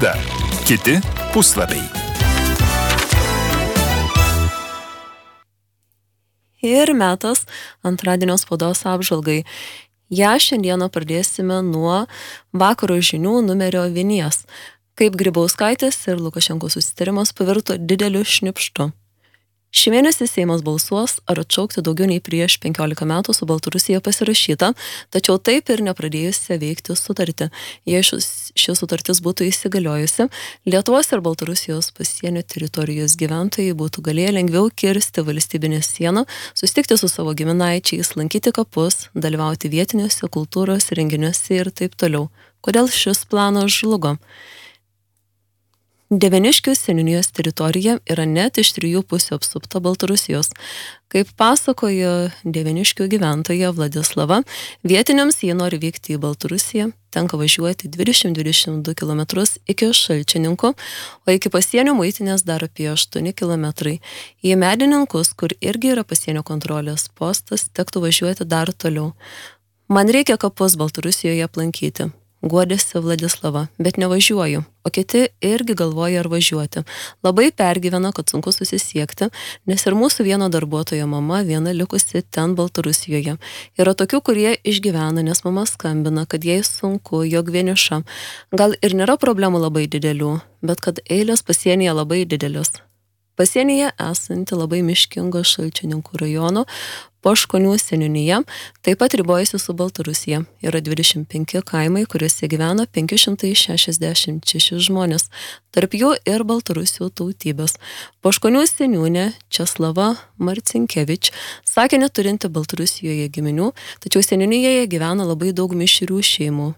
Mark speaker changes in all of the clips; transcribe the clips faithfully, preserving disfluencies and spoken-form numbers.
Speaker 1: Spauda. Kiti puslapiai.
Speaker 2: Ir metas antradienio spaudos apžvalgai. Ja šiandieną pradėsime nuo vakaro žinių numerio vinies. Kaip Grybauskaitės ir Lukašenkos susitarimas pavirto dideliu šnipštu. Šį mėnesį Seimas balsuos ar atšaukti daugiau nei prieš penkiolika metų su Baltarusija pasirašyta, tačiau taip ir nepradėjusi veikti sutartį. Jei ši sutartis būtų įsigaliojusi, Lietuvos ir Baltarusijos pasienio teritorijos gyventojai būtų galėję lengviau kirsti valstybinę sieną, susitikti su savo giminaičiais, lankyti kapus, dalyvauti vietiniuose kultūros renginiuose ir taip toliau. Kodėl šis planas žlugo? Dieveniškių seniūnijos teritorija yra net iš trijų pusių apsupta Baltarusijos. Kaip pasakojo Dieveniškių gyventoja Vladislava, vietiniams jie nori vykti į Baltarusiją, tenka važiuoti dvidešimt dvidešimt du kilometrus iki Šalčininkų, o iki pasienio muitinės dar apie aštuoni kilometrai. Į Medininkus, kur irgi yra pasienio kontrolės postas, tektų važiuoti dar toliau. Man reikia kapus Baltarusijoje aplankyti. Guodėsi Vladislava, bet nevažiuoju, o kiti irgi galvoja ar važiuoti. Labai pergyvena, kad sunku susisiekti, nes ir mūsų vieno darbuotojo mama viena likusi ten Baltarusijoje. Yra tokių, kurie išgyvena, nes mama skambina, kad jai sunku, jog vieniša. Gal ir nėra problemų labai didelių, bet kad eilės pasienyje labai didelis. Pasienyje esanti labai miškingo Šalčininkų rajono Poškonių seniūnija taip pat ribojasi su Baltarusija. Yra dvidešimt penki kaimai, kuriuose gyvena penki šimtai šešiasdešimt šeši žmonės, tarp jų ir baltarusių tautybės. Poškonių seniūnė Česlava Marcinkevič sakė neturinti Baltarusijoje giminių, tačiau seniūnijoje gyvena labai daug mišrių šeimų.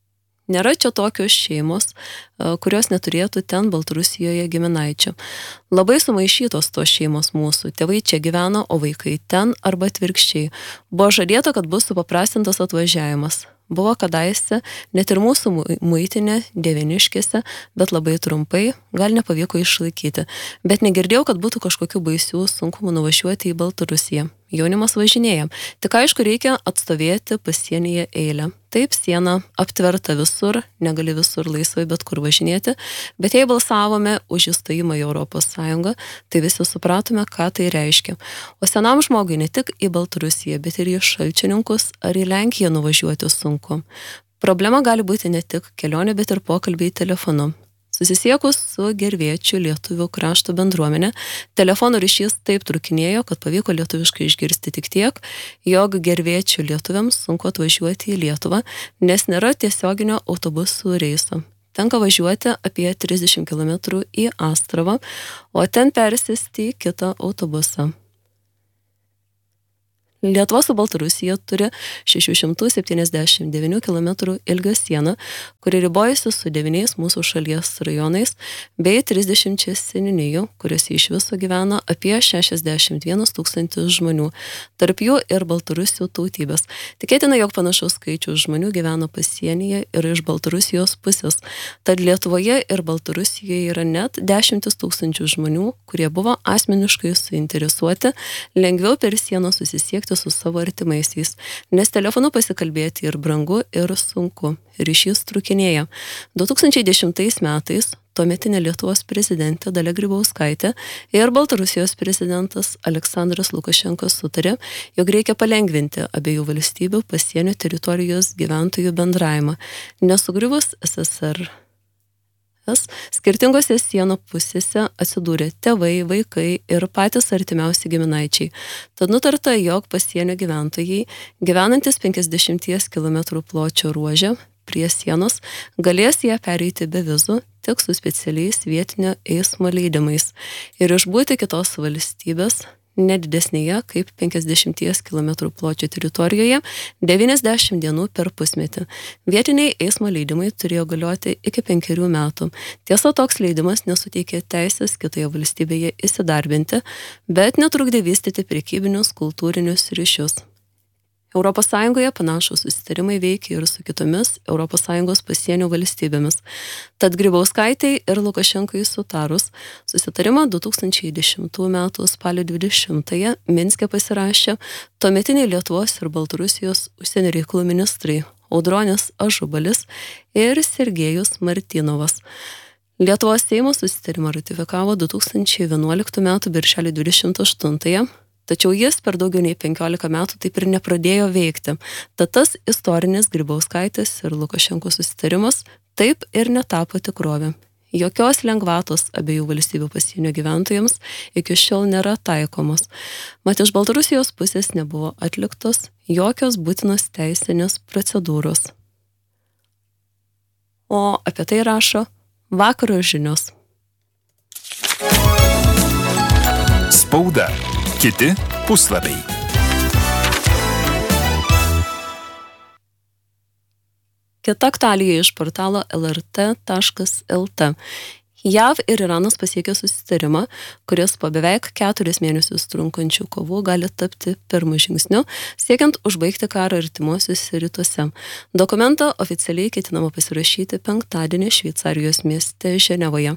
Speaker 2: Nėra čia tokios šeimos, kurios neturėtų ten Baltarusijoje giminaičių. Labai sumaišytos tos šeimos mūsų. Tėvai čia gyvena, o vaikai ten arba atvirkščiai. Buvo žadėta, kad bus supaprastintas atvažiavimas. Buvo kadaise net ir mūsų muitinė Dieveniškėse, bet labai trumpai, gal nepavyko išlaikyti. Bet negirdėjau, kad būtų kažkokių baisių sunkumų nuvažiuoti į Baltarusiją. Jaunimas važinėja. Tik aišku, reikia atstovėti pasienyje eilę. Taip, siena aptverta visur, negali visur laisvai bet kur važinėti, bet jei balsavome už įstojimą į Europos Sąjungą, tai visi supratome, ką tai reiškia. O senam žmogui ne tik į Baltarusiją, bet ir į Šalčininkus ar į Lenkiją nuvažiuoti sunku. Problema gali būti ne tik kelionė, bet ir pokalbiai telefonu. Susisiekus su Gervėčių lietuvių krašto bendruomenė, telefono ryšys taip trukinėjo, kad pavyko lietuviškai išgirsti tik tiek, jog Gervėčių lietuviams sunku atvažiuoti į Lietuvą, nes nėra tiesioginio autobusų reiso. Tenka važiuoti apie trisdešimt kilometrų į Astravą, o ten persėsti į kitą autobusą. Lietuva su Baltarusija turi šeši šimtai septyniasdešimt devyni kilometrų ilgą sieną, kuri ribojasi su devyniais mūsų šalies rajonais bei trisdešimčia seniūnijų, kuriuose iš viso gyvena apie šešiasdešimt vienas tūkstantis žmonių, tarp jų ir baltarusių tautybės. Tikėtina, jog panašaus skaičiaus žmonių gyvena pasienyje ir iš Baltarusijos pusės. Tad Lietuvoje ir Baltarusijoje yra net dešimtis tūkstančių žmonių, kurie buvo asmeniškai suinteresuoti lengviau per sieną susisiekti su savo artimaisiais, nes telefonu pasikalbėti ir brangu, ir sunku. Ryšys trukinėja. du tūkstančiai dešimtais metais tuometinė Lietuvos prezidentė Dalia Grybauskaitė ir Baltarusijos prezidentas Aleksandras Lukašenkas sutarė, jog reikia palengvinti abiejų valstybių pasienio teritorijos gyventojų bendravimą, nesugriuvus S S R. Skirtingose sienų pusėse atsidūrė tėvai, vaikai ir patys artimiausi giminaičiai. Tad nutarta, jog pasienio gyventojai, gyvenantis penkiasdešimties kilometrų pločio ruože prie sienos, galės ją pereiti be vizų, tik su specialiais vietinio eismo leidimais ir išbūti kitos valstybės nedidesnėje kaip penkiasdešimties kilometrų pločio teritorijoje devyniasdešimt dienų per pusmetį. Vietiniai eismo leidimai turėjo galioti iki penkerių metų. Tiesa, toks leidimas nesuteikė teisės kitoje valstybėje įsidarbinti, bet netrukdė vystyti prekybinius kultūrinius ryšius. Europos Sąjungoje panašūs susitarimai veikia ir su kitomis Europos Sąjungos pasienio valstybėmis. Tad Grybauskaitai ir Lukašenkai sutarus susitarimą du tūkstančiai dešimtų metų spalio dvidešimtąją Minske pasirašė tuometiniai Lietuvos ir Baltarusijos užsienio reikalų ministrai Audronis Ažubalis ir Sergejus Martynovas. Lietuvos Seimas susitarimą ratifikavo du tūkstančiai vienuoliktų metų birželio dvidešimt aštuntąją, tačiau jis per daugiau nei penkiolika metų taip ir nepradėjo veikti. Tad tas istorinis Grybauskaitės ir Lukašenkos susitarimas taip ir netapo tikrovė. Jokios lengvatos abiejų valstybių pasienio gyventojams iki šiol nėra taikomos. Mat iš Baltarusijos pusės nebuvo atliktos jokios būtinos teisinės procedūros. O apie tai rašo Vakaro žinios.
Speaker 1: Spauda. Kiti puslapiai.
Speaker 2: Kita aktualija iš portalo L R T taškas L T. JAV ir Iranas pasiekė susitarimą, kuris po beveik keturis mėnesius trunkančių kovų gali tapti pirmu žingsniu, siekiant užbaigti karą artimuosiuose rytuose. Dokumentą oficialiai ketinama pasirašyti penktadienį Šveicarijos mieste Ženevoje.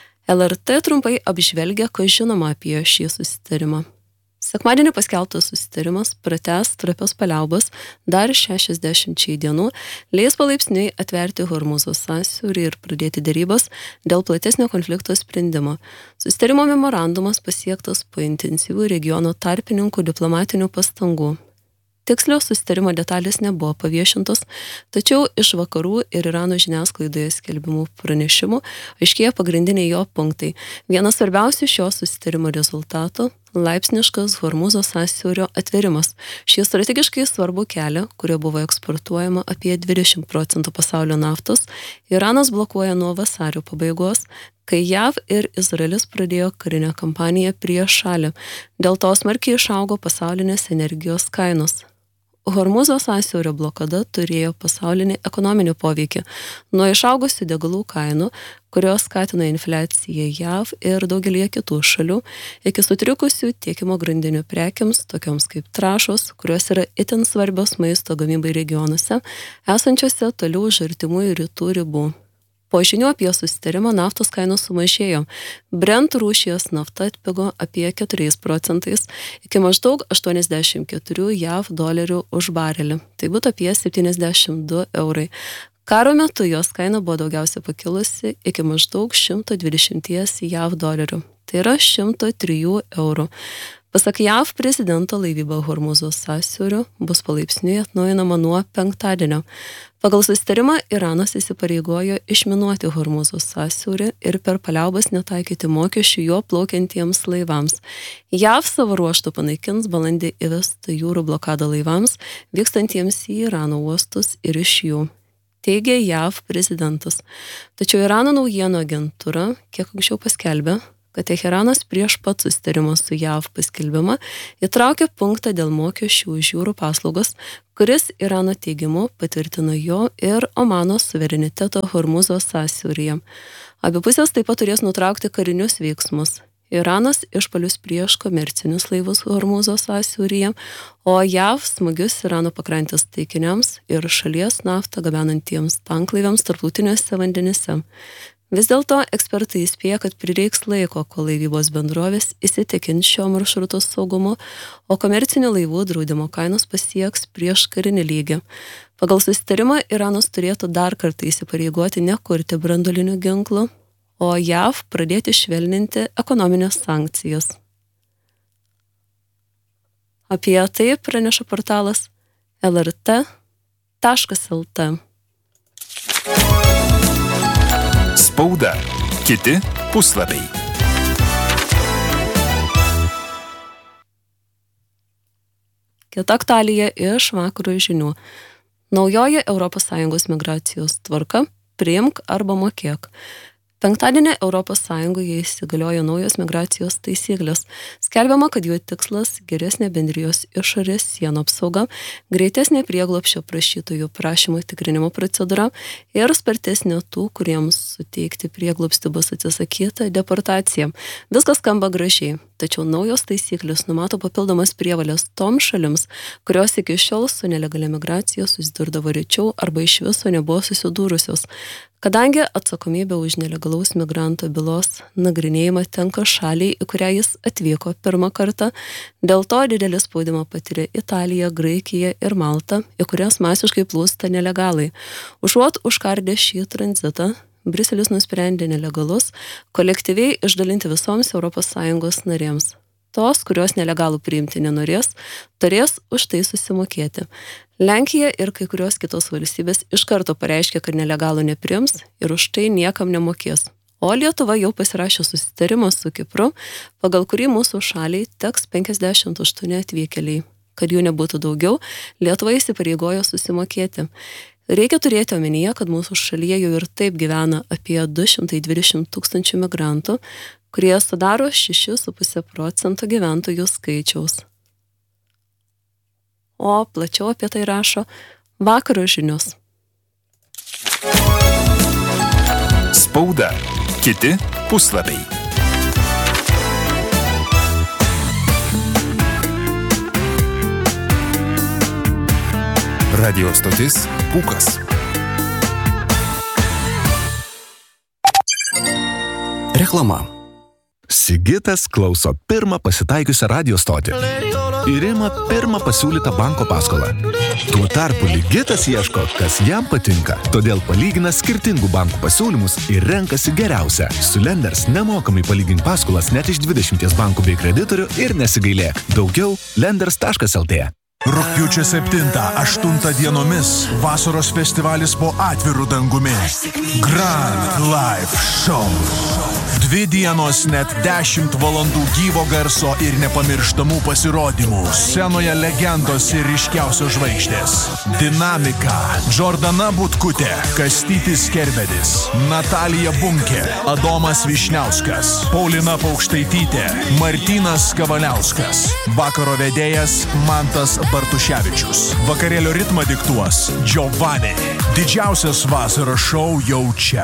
Speaker 2: L R T trumpai apžvelgia, kas žinoma apie šį susitarimą. Sekmadienį paskelbtas susitarimas pratęs trapios paliaubas dar šešiasdešimčiai dienų, leis palaipsniui atverti Hormūzo sąsiaurį ir pradėti derybas dėl platesnio konflikto sprendimo. Susitarimo memorandumas pasiektas po intensyvių regiono tarpininkų diplomatinių pastangų. Tikslios susitarimo detalės nebuvo paviešintos, tačiau iš vakarų ir Irano žiniasklaidoje skelbimų pranešimų aiškėja pagrindiniai jo punktai. Vienas svarbiausių šio susitarimo rezultatų – laipsniškas Hormūzo sąsiaurio atverimas. Šį strategiškai svarbų kelią, kurio buvo eksportuojama apie dvidešimt procentų pasaulio naftos, Iranas blokuoja nuo vasario pabaigos, kai JAV ir Izraelis pradėjo karinę kampaniją prieš šalį. Dėl to smarkiai išaugo pasaulinės energijos kainos. Hormūzo sąsiaurio blokada turėjo pasaulinį ekonominį poveikį. Nuo išaugusių degalų kainų, kurios skatino infliaciją JAV ir daugelį kitų šalių, iki sutrikusių tiekimo grandinių prekiams, tokioms kaip trąšos, kurios yra itin svarbios maisto gamybai regionuose, esančiose toliau už artimųjų rytų ribų. Po žinių apie susitarimą naftos kainos sumažėjo. Brent rūšies nafta atpigo apie keturiais procentais iki maždaug aštuoniasdešimt keturių JAV dolerių už barelį. Tai būtų apie septyniasdešimt du eurai. Karo metu jos kaina buvo daugiausia pakilusi iki maždaug šimto dvidešimt JAV dolerių. Tai yra šimto trijų eurų. Pasak JAV prezidento, laivyba Hormūzo sąsiauriu bus palaipsniui atnaujinama nuo penktadienio. Pagal susitarimą Iranas įsipareigojo išminuoti Hormūzo sąsiaurį ir per paliaubas netaikyti mokesčių jo plaukiantiems laivams. JAV savo ruožtu panaikins balandį įvestą jūrų blokadą laivams, vykstantiems į Irano uostus ir iš jų, teigė JAV prezidentas. Tačiau Irano naujienų agentūra kiek anksčiau paskelbė, kad Teheranas prieš pat susitarimo su JAV paskelbimą įtraukė punktą dėl mokesčių už jūrų paslaugas, kuris Irano teigimu patvirtino jo ir Omano suvereniteto Hormūzo sąsiauryje. Abi pusės taip pat turės nutraukti karinius veiksmus. Iranas išpuolius prieš komercinius laivus Hormūzo sąsiauryje, o JAV smūgius Irano pakrantės taikiniams ir šalies naftą gabenantiems tanklaiviams tarptautiniuose vandenyse. Vis dėlto ekspertai įspėja, kad prireiks laiko, kol laivybos bendrovės įsitikins šio maršruto saugumu, o komercinių laivų draudimo kainos pasieks prieš karinį lygį. Pagal susitarimą Iranas turėtų dar kartą įsipareigoti nekurti branduolinių ginklų, o JAV pradėti švelninti ekonominės sankcijas. Apie tai praneša portalas L R T taškas L T.
Speaker 1: Spauda. Kiti puslapiai.
Speaker 2: Kita aktualija iš Vakaro žinių. Naujoji Europos Sąjungos migracijos tvarka – priimk arba mokėk. Penktadienį Europos Sąjungoje įsigaliojo naujos migracijos taisyklės. Skelbiama, kad jų tikslas – geresnė bendrijos išorės sienų apsauga, greitesnė prieglobsčio prašytojų prašymo tikrinimo procedūra ir spartesnė tų, kuriems suteikti prieglobstį bus atsisakyta, deportacija. Viskas skamba gražiai, tačiau naujos taisyklės numato papildomas prievalės toms šalims, kurios iki šiol su nelegalia migracija susidurdavo rečiau arba iš viso nebuvo susidūrusios. Kadangi atsakomybė už nelegalaus migranto bylos nagrinėjimą tenka šaliai, į kurią jis atvyko pirmą kartą, dėl to didelį spaudimą patiria Italija, Graikija ir Malta, į kurias masiškai plūsta nelegalai. Užuot užkardę šį tranzitą, Briuselis nusprendė nelegalus kolektyviai išdalinti visoms Europos Sąjungos narėms. Tos, kurios nelegalų priimti nenorės, turės už tai susimokėti. Lenkija ir kai kurios kitos valstybės iš karto pareiškė, kad nelegalų nepriims ir už tai niekam nemokės. O Lietuva jau pasirašė susitarimą su Kipru, pagal kurį mūsų šaliai teks penkiasdešimt aštuoni atvykėliai. Kad jų nebūtų daugiau, Lietuva įsipareigojo susimokėti. Reikia turėti omenyje, kad mūsų šalyje jau ir taip gyvena apie du šimtai dvidešimt tūkstančių migrantų, kurie sudaro šeši su puse procento gyventojų skaičiaus. O plačiau apie tai rašo Vakaro žinios.
Speaker 1: Spauda. Kiti puslapiai. Radio stotis Pūkas.
Speaker 3: Reklama. Sigitas klauso pirmą pasitaikiusią radio stotį ir ima pirmą pasiūlytą banko paskolą. Tuo tarpu Ligitas ieško, kas jam patinka, todėl palygina skirtingų bankų pasiūlymus ir renkasi geriausią. Su Lenders nemokamai palygink paskolas net iš dvidešimties bankų bei kreditorių ir nesigailėk. Daugiau lenders taškas el tė.
Speaker 4: Rugpjūčio septintą aštuntą dienomis vasaros festivalis po atviru dangumi. Grand Live Show. Dvi dienos net dešimt valandų gyvo garso ir nepamirštamų pasirodymų. Scenoje legendos ir ryškiausios žvaigždės. Dinamika. Džordana Butkutė, Kastytis Kerbedis, Natalija Bunkė, Adomas Višniauskas, Paulina Paukštaitytė, Martynas Kavaliauskas. Vakaro vedėjas Mantas Bartuševičius. Vakarėlio ritmą diktuos Giovanni. Didžiausias vasaros šou jau čia.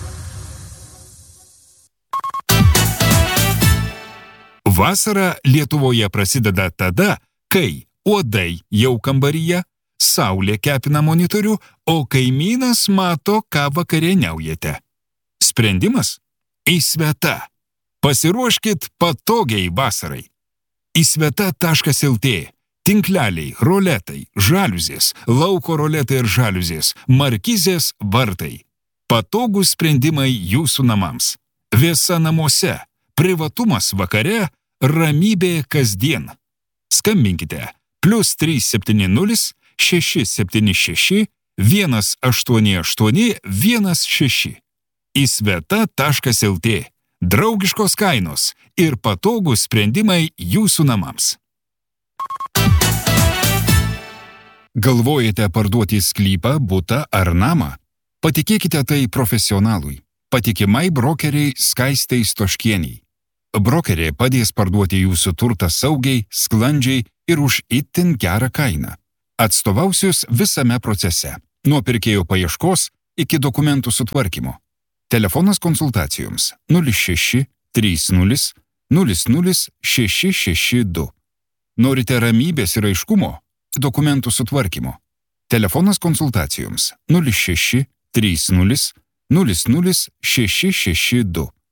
Speaker 1: Vasara Lietuvoje prasideda tada, kai uodai jau kambaryje, saulė kepina monitorių, o kaimynas mato, ką vakarieniaujate. Sprendimas? Įsveta. Pasiruoškit patogiai vasarai. Įsveta taškas el tė. Tinkleliai, roletai, žaliuzės, lauko roletai ir žaliuzės, markizės, vartai. Patogūs sprendimai jūsų namams. Vėsa namuose, privatumas vakare, ramybė kasdien. Skambinkite plius trys septyni nulis šeši septyni šeši vienas aštuoni aštuoni vienas šeši. Įsveta taškas el tė. Draugiškos kainos ir patogūs sprendimai jūsų namams. Galvojate parduoti sklypą, butą ar namą? Patikėkite tai profesionalui. Patikimai brokeriai Skaistei Stoškieniai. Brokerė padės parduoti jūsų turtą saugiai, sklandžiai ir už itin gerą kainą. Atstovausius visame procese, nuo pirkėjo paieškos iki dokumentų sutvarkymo. Telefonas konsultacijoms nulis šeši trys nulis nulis nulis šeši šeši du. Norite ramybės ir aiškumo? Dokumentų sutvarkymo. Telefonas konsultacijoms nulis šeši trys nulis nulis nulis šeši šeši du.